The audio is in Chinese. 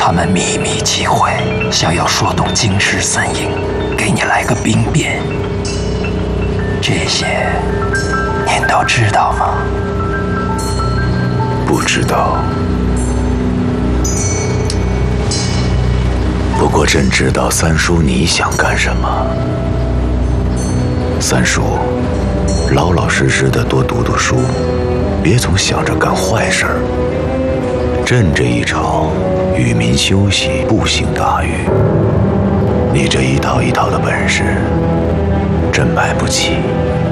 他们秘密集会，想要说动京师三营，给你来个兵变。这些您都知道吗？ 不知道。不过朕知道三叔你想干什么。三叔，老老实实的多读读书，别总想着干坏事儿。朕这一朝与民休息，不兴大狱。你这一套一套的本事，朕买不起。